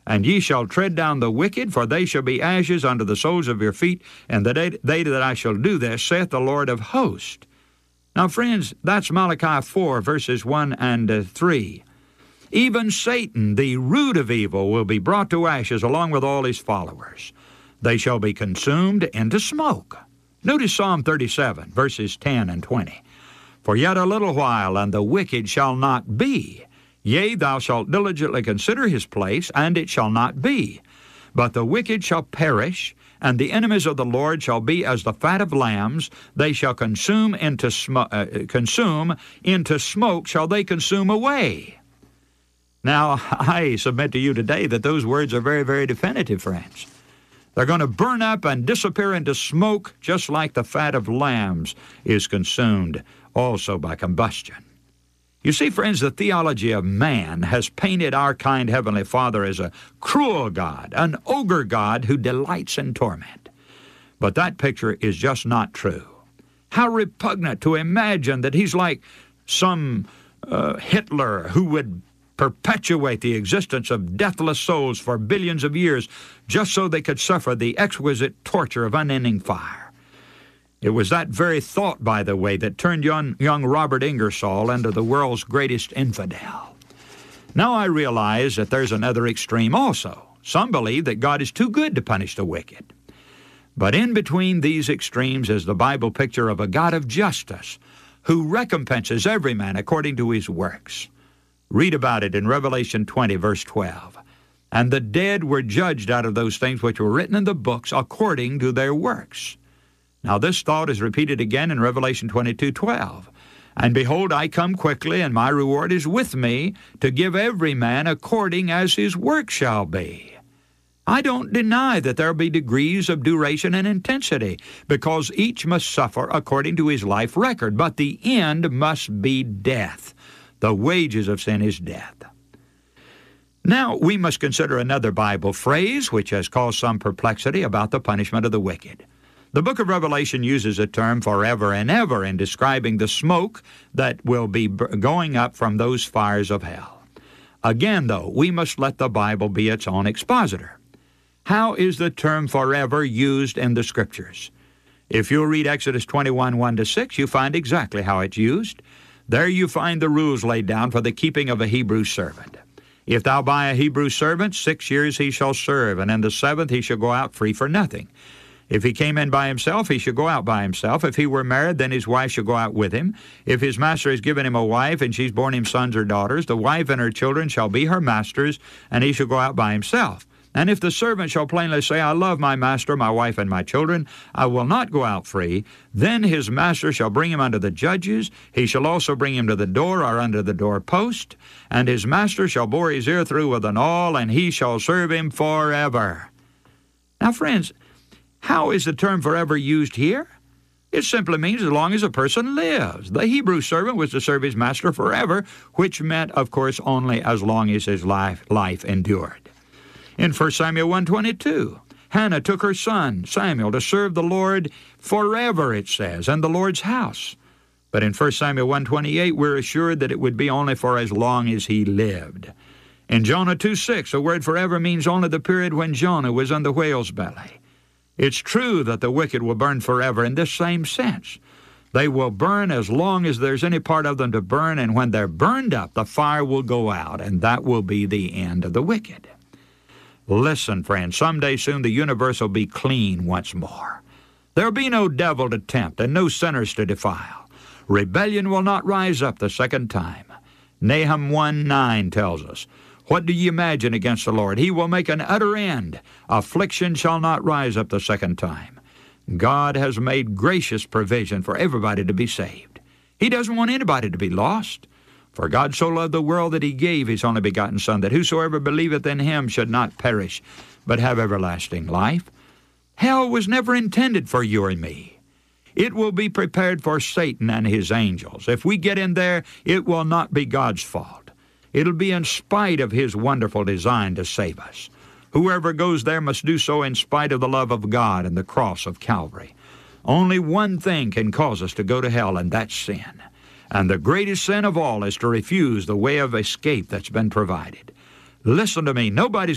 And ye shall tread down the wicked, for they shall be ashes under the soles of your feet, and the day that I shall do this, saith the Lord of hosts. Now, friends, that's Malachi 4, verses 1 and 3. Even Satan, the root of evil, will be brought to ashes along with all his followers. They shall be consumed into smoke. Notice Psalm 37, verses 10 and 20. For yet a little while, and the wicked shall not be. Yea, thou shalt diligently consider his place, and it shall not be. But the wicked shall perish, and the enemies of the Lord shall be as the fat of lambs. They shall consume into smoke shall they consume away. Now, I submit to you today that those words are very, very definitive, friends. They're going to burn up and disappear into smoke, just like the fat of lambs is consumed also by combustion. You see, friends, the theology of man has painted our kind Heavenly Father as a cruel God, an ogre God who delights in torment. But that picture is just not true. How repugnant to imagine that he's like some Hitler who would perpetuate the existence of deathless souls for billions of years just so they could suffer the exquisite torture of unending fire. It was that very thought, by the way, that turned young Robert Ingersoll into the world's greatest infidel. Now I realize that there's another extreme also. Some believe that God is too good to punish the wicked. But in between these extremes is the Bible picture of a God of justice who recompenses every man according to his works. Read about it in Revelation 20, verse 12. And the dead were judged out of those things which were written in the books according to their works. Now this thought is repeated again in Revelation 22:12. And behold, I come quickly, and my reward is with me, to give every man according as his work shall be. I don't deny that there will be degrees of duration and intensity, because each must suffer according to his life record, but the end must be death. The wages of sin is death. Now, we must consider another Bible phrase which has caused some perplexity about the punishment of the wicked. The book of Revelation uses the term forever and ever in describing the smoke that will be going up from those fires of hell. Again, though, we must let the Bible be its own expositor. How is the term forever used in the Scriptures? If you'll read Exodus 21, 1-6, you find exactly how it's used. There you find the rules laid down for the keeping of a Hebrew servant. If thou buy a Hebrew servant, 6 years he shall serve, and in the 7th he shall go out free for nothing. If he came in by himself, he should go out by himself. If he were married, then his wife should go out with him. If his master has given him a wife, and she's borne him sons or daughters, the wife and her children shall be her master's, and he shall go out by himself. And if the servant shall plainly say, I love my master, my wife, and my children, I will not go out free, then his master shall bring him unto the judges. He shall also bring him to the door or under the doorpost. And his master shall bore his ear through with an awl, and he shall serve him forever. Now, friends, how is the term forever used here? It simply means as long as a person lives. The Hebrew servant was to serve his master forever, which meant, of course, only as long as his life endured. In 1 Samuel 1:22, Hannah took her son, Samuel, to serve the Lord forever, it says, in the Lord's house. But in 1 Samuel 1:28, we're assured that it would be only for as long as he lived. In Jonah 2:6, the word forever means only the period when Jonah was in the whale's belly. It's true that the wicked will burn forever in this same sense. They will burn as long as there's any part of them to burn, and when they're burned up, the fire will go out, and that will be the end of the wicked. Listen, friends, someday soon the universe will be clean once more. There'll be no devil to tempt and no sinners to defile. Rebellion will not rise up the second time. Nahum 1:9 tells us, what do ye imagine against the Lord? He will make an utter end. Affliction shall not rise up the second time. God has made gracious provision for everybody to be saved. He doesn't want anybody to be lost. For God so loved the world that he gave his only begotten Son, that whosoever believeth in him should not perish, but have everlasting life. Hell was never intended for you and me. It will be prepared for Satan and his angels. If we get in there, it will not be God's fault. It'll be in spite of his wonderful design to save us. Whoever goes there must do so in spite of the love of God and the cross of Calvary. Only one thing can cause us to go to hell, and that's sin. And the greatest sin of all is to refuse the way of escape that's been provided. Listen to me. Nobody's